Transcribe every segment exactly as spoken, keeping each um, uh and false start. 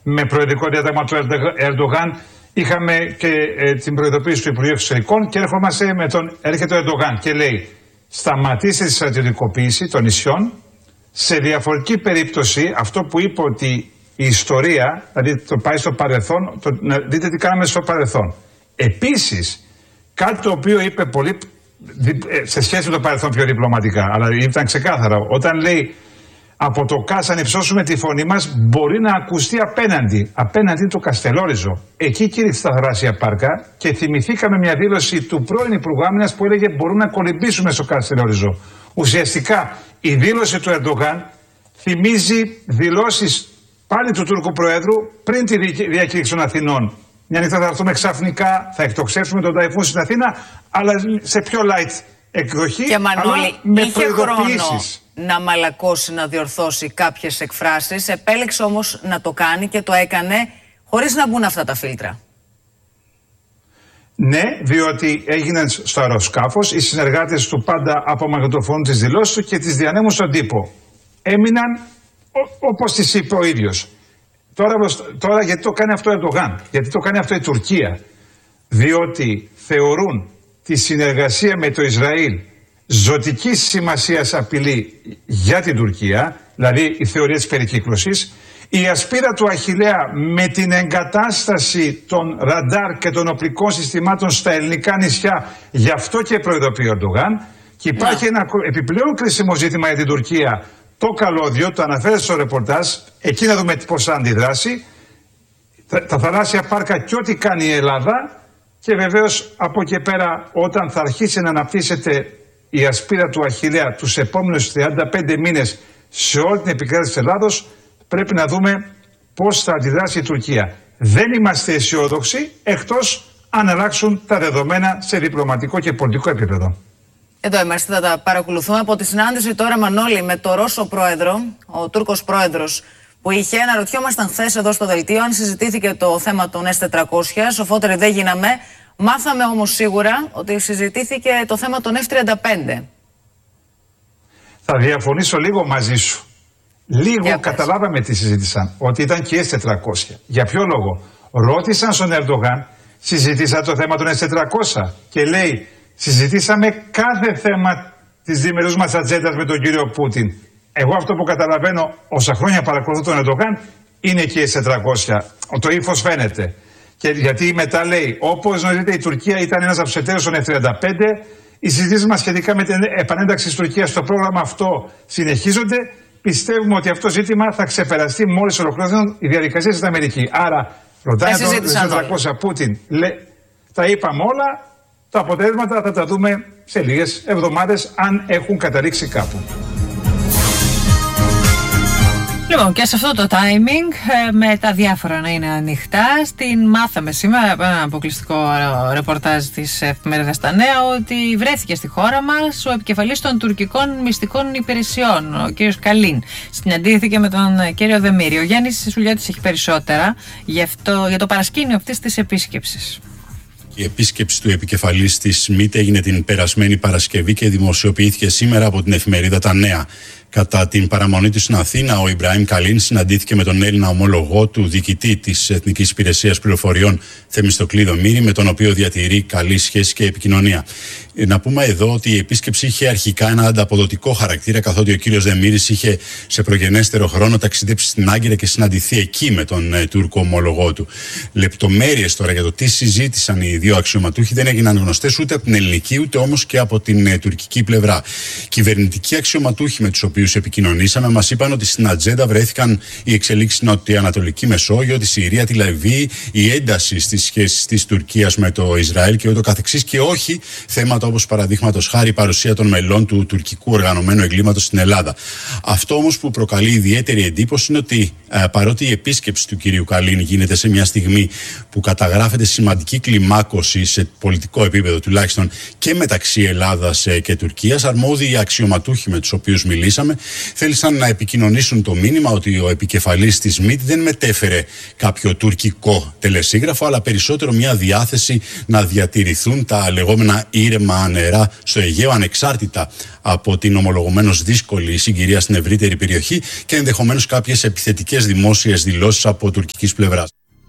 με προεδρικό διάταγμα του Ερντογάν. Είχαμε και ε, την προειδοποίηση του Υπουργείου Εξωτερικών και έρχομαστε με τον, έρχεται ο Ερντογάν και λέει σταματήστε τη στρατιωτικοποίηση των νησιών. Σε διαφορετική περίπτωση αυτό που είπε ότι η ιστορία, δηλαδή το πάει στο παρελθόν, το, να δείτε τι κάναμε στο παρελθόν. Επίσης, κάτι το οποίο είπε πολύ σε σχέση με το παρελθόν πιο διπλωματικά, αλλά ήταν ξεκάθαρο, όταν λέει από το ΚΑΣ αν υψώσουμε τη φωνή μας μπορεί να ακουστεί απέναντι, απέναντι το Καστελόριζο. Εκεί κήρυξε στα θαλάσσια πάρκα και θυμηθήκαμε μια δήλωση του πρώην Υπουργού Άμυνας που έλεγε μπορούμε να κολυμπήσουμε στο Καστελόριζο. Ουσιαστικά η δήλωση του Ερντογάν θυμίζει δηλώσεις πάλι του Τούρκου Προέδρου πριν τη διακήρυξη των Αθηνών. Μια νύχτα θα έρθουμε ξαφνικά, θα εκτοξεύσουμε τον ταϊφούν στην Αθήνα, αλλά σε πιο light εκδοχή, και Μανώλη, αλλά με είχε προειδοποιήσεις. Χρόνο να μαλακώσει, να διορθώσει κάποιες εκφράσεις, επέλεξε όμως να το κάνει και το έκανε χωρίς να μπουν αυτά τα φίλτρα. Ναι, διότι έγιναν στο αεροσκάφος, οι συνεργάτες του πάντα απομαγνητοφωνούν τις δηλώσεις του και τις διανέμουν στον τύπο. Έμειναν όπως τις είπε ο ίδιος. Τώρα, τώρα γιατί το κάνει αυτό ο Ερντογάν, γιατί το κάνει αυτό η Τουρκία? Διότι θεωρούν τη συνεργασία με το Ισραήλ ζωτικής σημασίας απειλή για την Τουρκία, δηλαδή η θεωρία της περικύκλωσης, η ασπίδα του Αχιλλέα με την εγκατάσταση των ραντάρ και των οπλικών συστημάτων στα ελληνικά νησιά, γι' αυτό και προειδοποιεί ο Ερντογάν, και υπάρχει yeah. ένα επιπλέον κρίσιμο ζήτημα για την Τουρκία, το καλώδιο, το αναφέρεται στο ρεπορτάζ, εκεί να δούμε πώς θα αντιδράσει, τα, τα θαλάσσια πάρκα και ό,τι κάνει η Ελλάδα, και βεβαίως από εκεί πέρα όταν θα αρχίσει να αναπτύσσεται η ασπίδα του Αχιλλέα τους επόμενους τριάντα πέντε μήνες σε όλη την επικράτηση της Ελλάδος, πρέπει να δούμε πώς θα αντιδράσει η Τουρκία. Δεν είμαστε αισιόδοξοι εκτός αν αλλάξουν τα δεδομένα σε διπλωματικό και πολιτικό επίπεδο. Εδώ είμαστε, θα τα παρακολουθούμε. Από τη συνάντηση τώρα, Μανώλη, με το Ρώσο πρόεδρο, ο Τούρκος πρόεδρος που είχε, αναρωτιόμασταν χθες εδώ στο δελτίο αν συζητήθηκε το θέμα των ες τετρακόσια, σοφότεροι δεν γίναμε. Μάθαμε όμως σίγουρα ότι συζητήθηκε το θέμα των εφ τριάντα πέντε. Θα διαφωνήσω λίγο μαζί σου. Λίγο καταλάβαμε τι συζήτησαν, ότι ήταν και ες τετρακόσια. Για ποιο λόγο? Ρώτησαν στον Ερντογάν, συζητήσα το θέμα των ες τετρακόσια και λέει, συζητήσαμε κάθε θέμα της διμερούς μας ατζέντας με τον κύριο Πούτιν. Εγώ αυτό που καταλαβαίνω όσα χρόνια παρακολουθώ τον Ερντογάν είναι και ες τετρακόσια. Το ύφος φαίνεται. Και γιατί μετά λέει, όπως γνωρίζετε η Τουρκία ήταν ένας από τους εταίρους των εφ τριάντα πέντε, οι συζητήσεις μας σχετικά με την επανένταξη της Τουρκίας στο πρόγραμμα αυτό συνεχίζονται. Πιστεύουμε ότι αυτό το ζήτημα θα ξεπεραστεί μόλις ολοκληρωθούν οι διαδικασίες στην Αμερική. Άρα, ρωτάει τον ες τετρακόσια Πούτιν, λέ, τα είπαμε όλα, τα αποτέλεσματα θα τα δούμε σε λίγες εβδομάδες, αν έχουν καταλήξει κάπου. Λοιπόν, και σε αυτό το timing, με τα διάφορα να είναι ανοιχτά, στην μάθαμε σήμερα από ένα αποκλειστικό ρεπορτάζ της εφημερίδας Τα Νέα ότι βρέθηκε στη χώρα μας ο επικεφαλής των τουρκικών μυστικών υπηρεσιών, ο κύριος Καλίν. Συναντήθηκε με τον κύριο Δεμήρη. Ο Γιάννης Σουλιώτης έχει περισσότερα για, αυτό, για το παρασκήνιο αυτής της επίσκεψης. Η επίσκεψη του επικεφαλής της ΜΙΤ έγινε την περασμένη Παρασκευή και δημοσιοποιήθηκε σήμερα από την εφημερίδα Τα Νέα. Κατά την παραμονή του στην Αθήνα, ο Ιμπραήμ Καλίν συναντήθηκε με τον Έλληνα ομόλογό του, διοικητή της Εθνικής Υπηρεσίας Πληροφοριών, Θεμιστοκλή Δεμήρη, με τον οποίο διατηρεί καλή σχέση και επικοινωνία. Να πούμε εδώ ότι η επίσκεψη είχε αρχικά ένα ανταποδοτικό χαρακτήρα, καθότι ο κύριος Δεμήρης είχε σε προγενέστερο χρόνο ταξιδέψει στην Άγκυρα και συναντηθεί εκεί με τον ε, Τούρκο ομόλογό του. Λεπτομέρειες τώρα για το τι συζήτησαν οι δύο αξιωματούχοι δεν έγιναν γνωστές ούτε από την ελληνική ούτε όμως και από την ε, τουρκική πλευρά. Κυβερνητικοί αξιωματούχοι με τους οποίους επικοινωνήσαμε μας είπαν ότι στην ατζέντα βρέθηκαν οι εξελίξεις στην Νοτιοανατολική Μεσόγειο, τη Συρία, τη Λιβύη, η ένταση στις σχέσεις της Τουρκίας με το Ισραήλ και ούτω καθεξής, και όχι θέματα όπως παραδείγματος χάρη η παρουσία των μελών του τουρκικού οργανωμένου εγκλήματος στην Ελλάδα. Αυτό όμως που προκαλεί ιδιαίτερη εντύπωση είναι ότι ε, παρότι η επίσκεψη του κυρίου Καλίν γίνεται σε μια στιγμή που καταγράφεται σημαντική κλιμάκωση σε πολιτικό επίπεδο τουλάχιστον και μεταξύ Ελλάδας ε, και Τουρκίας, αρμόδιοι αξιωματούχοι με τους οποίους μιλήσαμε είδαμε, θέλησαν να επικοινωνήσουν το μήνυμα ότι ο επικεφαλής της ΜΙΤ δεν μετέφερε κάποιο τουρκικό τελεσίγραφο, αλλά περισσότερο μια διάθεση να διατηρηθούν τα λεγόμενα ήρεμα νερά στο Αιγαίο, ανεξάρτητα από την ομολογουμένως δύσκολη συγκυρία στην ευρύτερη περιοχή και ενδεχομένως κάποιες επιθετικές δημόσιες δηλώσεις από τουρκικής πλευράς.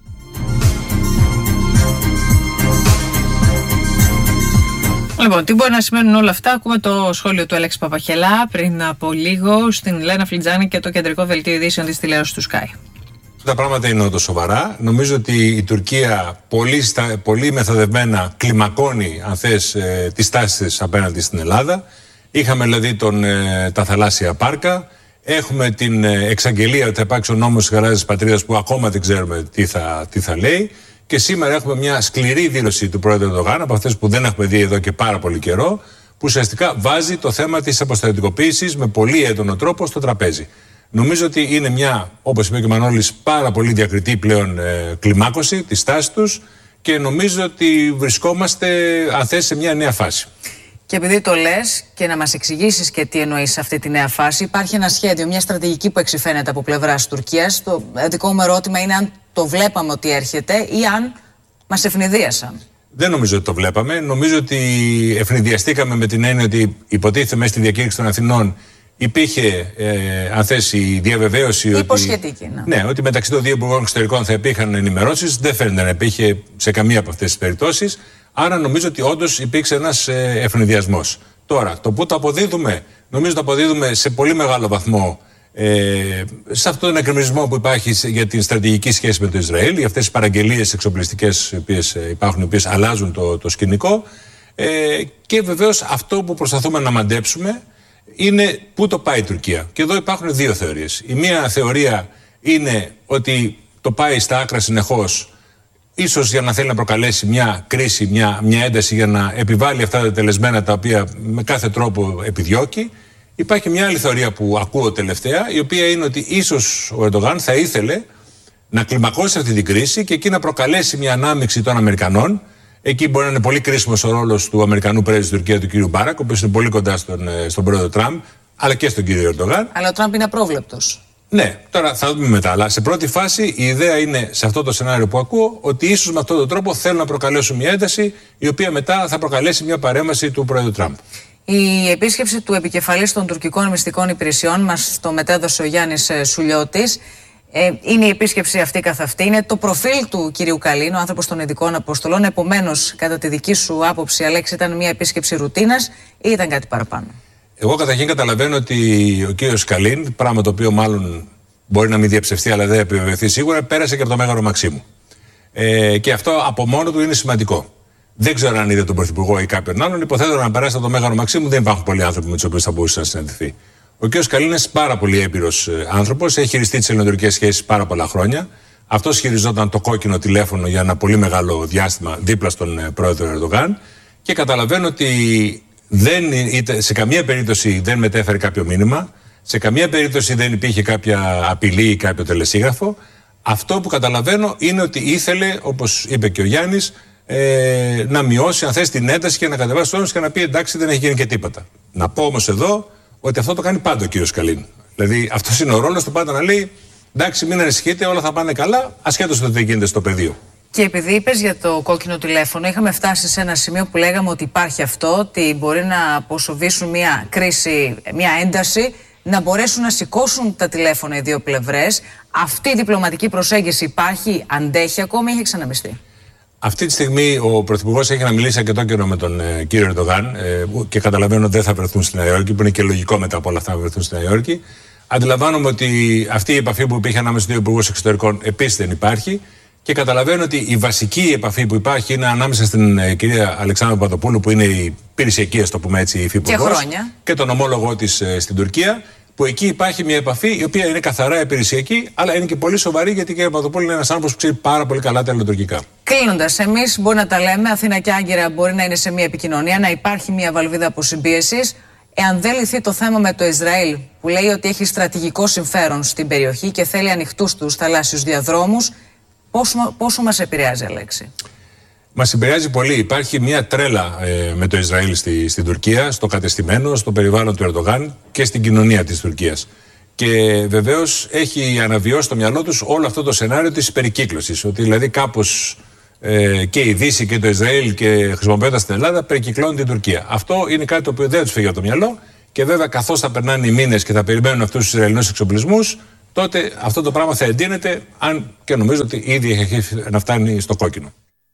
Λοιπόν, τι μπορεί να σημαίνουν όλα αυτά? Ακούμε το σχόλιο του Αλέξη Παπαχελά πριν από λίγο στην Λένα Φλιτζάνη και το κεντρικό δελτίο ειδήσεων της τηλεόρασης του Sky. Τα πράγματα είναι όντως σοβαρά. Νομίζω ότι η Τουρκία πολύ, στα, πολύ μεθοδευμένα κλιμακώνει, αν θες, ε, τις τάσεις της απέναντι στην Ελλάδα. Είχαμε δηλαδή τον, ε, τα θαλάσσια πάρκα. Έχουμε την ε, εξαγγελία ότι θα υπάρξει ο νόμος της γαλάζιας πατρίδας που ακόμα δεν ξέρουμε τι θα, τι θα λέει. Και σήμερα έχουμε μια σκληρή δήλωση του πρόεδρου Ερντογάν, από αυτές που δεν έχουμε δει εδώ και πάρα πολύ καιρό, που ουσιαστικά βάζει το θέμα της αποστρατικοποίησης με πολύ έντονο τρόπο στο τραπέζι. Νομίζω ότι είναι μια, όπως είπε και ο Μανώλης, πάρα πολύ διακριτή πλέον ε, κλιμάκωση της τάσης τους και νομίζω ότι βρισκόμαστε, αν θες, σε μια νέα φάση. Και επειδή το λες και να μας εξηγήσεις και τι εννοείς σε αυτή τη νέα φάση, υπάρχει ένα σχέδιο, μια στρατηγική που εξυφαίνεται από πλευράς Τουρκίας. Το δικό μου ερώτημα είναι αν το βλέπαμε ότι έρχεται ή αν μας ευνηδίασαν. Δεν νομίζω ότι το βλέπαμε. Νομίζω ότι ευνηδιαστήκαμε με την έννοια ότι υποτίθεται μέσα στη διακήρυξη των Αθηνών υπήρχε, ε, αν θες, η διαβεβαίωση ότι, υποσχετική, ναι. Ναι, ότι μεταξύ των δύο υπουργών εξωτερικών θα υπήρχαν ενημερώσεις. Δεν φαίνεται να υπήρχε σε καμία από αυτές τις περιπτώσεις. Άρα νομίζω ότι όντως υπήρξε ένας ε, ευνηδιασμός. Τώρα, το που το αποδίδουμε, νομίζω το αποδίδουμε σε πολύ μεγάλο βαθμό ε, σε αυτόν τον εκκρεμισμό που υπάρχει για την στρατηγική σχέση με το Ισραήλ, για αυτές τις παραγγελίες εξοπλιστικές οι οποίες υπάρχουν, οι οποίες αλλάζουν το, το σκηνικό. Ε, και βεβαίως αυτό που προσπαθούμε να μαντέψουμε είναι πού το πάει η Τουρκία. Και εδώ υπάρχουν δύο θεωρίες. Η μία θεωρία είναι ότι το πάει στα άκρα συνεχώς, ίσως για να θέλει να προκαλέσει μια κρίση, μια, μια ένταση για να επιβάλλει αυτά τα τελεσμένα τα οποία με κάθε τρόπο επιδιώκει. Υπάρχει μια άλλη θεωρία που ακούω τελευταία, η οποία είναι ότι ίσως ο Ερντογάν θα ήθελε να κλιμακώσει αυτή την κρίση και εκεί να προκαλέσει μια ανάμειξη των Αμερικανών. Εκεί μπορεί να είναι πολύ κρίσιμος ο ρόλος του Αμερικανού πρέσβη στην Τουρκία, του κ. Μπάρακ, ο οποίος είναι πολύ κοντά στον, στον πρόεδρο Τραμπ, αλλά και στον κ. Ερντογάν. Αλλά ο Τραμπ είναι απρόβλεπτος. Ναι, τώρα θα δούμε μετά. Αλλά σε πρώτη φάση η ιδέα είναι, σε αυτό το σενάριο που ακούω, ότι ίσως με αυτόν τον τρόπο θέλουν να προκαλέσουν μια ένταση, η οποία μετά θα προκαλέσει μια παρέμβαση του πρόεδρου Τραμπ. Η επίσκεψη του επικεφαλής των τουρκικών μυστικών υπηρεσιών, μας το μετέδωσε ο Γιάννης Σουλιώτης. Ε, είναι η επίσκεψη αυτή καθ' αυτή. Είναι το προφίλ του κυρίου Καλίν, ο άνθρωπος των ειδικών αποστολών. Επομένως, κατά τη δική σου άποψη, Αλέξη, ήταν μια επίσκεψη ρουτίνας ή ήταν κάτι παραπάνω? Εγώ καταρχήν καταλαβαίνω ότι ο κύριος Καλίν, πράγμα το οποίο μάλλον μπορεί να μην διαψευστεί αλλά δεν επιβεβαιωθεί σίγουρα, πέρασε και από το Μέγαρο Μαξίμου. Ε, και αυτό από μόνο του είναι σημαντικό. Δεν ξέρω αν είδε τον Πρωθυπουργό ή κάποιον άλλον. Υποθέτω να περάσει από το Μέγαρο Μαξίμου, δεν υπάρχουν πολλοί άνθρωποι με τους οποίους θα μπορούσε να συναντηθεί. Ο κ. Καλίν είναι πάρα πολύ έμπειρος άνθρωπος, έχει χειριστεί τις ελληνοτουρκικές σχέσεις πάρα πολλά χρόνια. Αυτός χειριζόταν το κόκκινο τηλέφωνο για ένα πολύ μεγάλο διάστημα δίπλα στον πρόεδρο Ερντογάν. Και καταλαβαίνω ότι δεν, σε καμία περίπτωση δεν μετέφερε κάποιο μήνυμα, σε καμία περίπτωση δεν υπήρχε κάποια απειλή ή κάποιο τελεσίγραφο. Αυτό που καταλαβαίνω είναι ότι ήθελε, όπως είπε και ο Γιάννης, ε, να μειώσει, αν θες, την ένταση και να κατεβάσει τόνους και να πει εντάξει, δεν έχει γίνει και τίποτα. Να πω όμως εδώ ότι αυτό το κάνει πάντα ο κύριος Καλίν. Δηλαδή, αυτός είναι ο ρόλος του, πάντα να λέει εντάξει, μην ανησυχείτε, όλα θα πάνε καλά, ασχέτως το τι γίνεται στο πεδίο. Και επειδή είπες για το κόκκινο τηλέφωνο, είχαμε φτάσει σε ένα σημείο που λέγαμε ότι υπάρχει αυτό, ότι μπορεί να αποσοβήσουν μια κρίση, μια ένταση, να μπορέσουν να σηκώσουν τα τηλέφωνα οι δύο πλευρές. Αυτή η διπλωματική προσέγγιση υπάρχει, αντέχει ακόμη ή έχει ξαναμιστεί? Αυτή τη στιγμή ο Πρωθυπουργός έχει να μιλήσει αρκετό καιρό με τον ε, κύριο Ερντογάν ε, και καταλαβαίνω ότι δεν θα βρεθούν στη Νέα Υόρκη, που είναι και λογικό μετά από όλα αυτά να βρεθούν στη Νέα Υόρκη. Αντιλαμβάνομαι ότι αυτή η επαφή που υπήρχε ανάμεσα στους δύο υπουργούς εξωτερικών επίσης δεν υπάρχει. Και καταλαβαίνω ότι η βασική επαφή που υπάρχει είναι ανάμεσα στην ε, κυρία Αλεξάνδρα Παπαδοπούλου, που είναι η υπηρεσιακή, ας το πούμε έτσι, υφυπουργός, και, και τον ομόλογό της ε, στην Τουρκία, που εκεί υπάρχει μια επαφή η οποία είναι καθαρά υπηρεσιακή, αλλά είναι και πολύ σοβαρή, γιατί η κυρία Παπαδοπούλου είναι ένας άνθρωπος που ξέρει πάρα πολύ καλά τα ελληνοτουρκικά. Κλείνοντας, εμείς μπορεί να τα λέμε, Αθήνα και Άγκυρα μπορεί να είναι σε μια επικοινωνία, να υπάρχει μια βαλβίδα αποσυμπίεσης. Εάν δεν λυθεί το θέμα με το Ισραήλ, που λέει ότι έχει στρατηγικό συμφέρον στην περιοχή και θέλει ανοιχτούς τους θαλάσσιους διαδρόμους, πόσο, πόσο μας επηρεάζει, Αλέξη? Μας επηρεάζει πολύ. Υπάρχει μια τρέλα ε, με το Ισραήλ στη, στην Τουρκία, στο κατεστημένο, στο περιβάλλον του Ερντογάν και στην κοινωνία της Τουρκίας. Και βεβαίως έχει αναβιώσει στο μυαλό τους όλο αυτό το σενάριο της περικύκλωσης. Ότι δηλαδή κάπως ε, και η Δύση και το Ισραήλ, και χρησιμοποιώντας την Ελλάδα, περικυκλώνουν την Τουρκία. Αυτό είναι κάτι το οποίο δεν τους φύγει από το μυαλό. Και βέβαια, καθώς θα περνάνε οι μήνες και θα περιμένουν αυτούς τους Ισραηλινούς εξοπλισμούς, τότε αυτό το πράγμα θα εντείνεται, αν και νομίζω ότι ήδη έχει να φτάνει στο κόκκινο.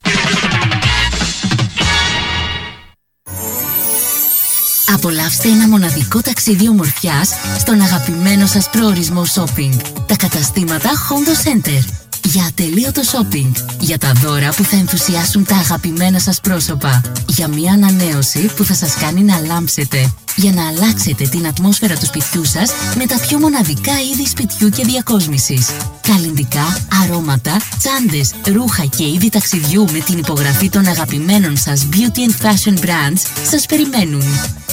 Απολαύστε ένα μοναδικό ταξίδι ομορφιάς στον αγαπημένο σας προορισμό shopping. Τα καταστήματα Hondo Center. Για ατελείωτο shopping. Για τα δώρα που θα ενθουσιάσουν τα αγαπημένα σας πρόσωπα. Για μια ανανέωση που θα σας κάνει να λάμψετε. Για να αλλάξετε την ατμόσφαιρα του σπιτιού σας με τα πιο μοναδικά είδη σπιτιού και διακόσμησης. Καλλυντικά, αρώματα, τσάντες, ρούχα και είδη ταξιδιού με την υπογραφή των αγαπημένων σας beauty and fashion brands σας περιμένουν.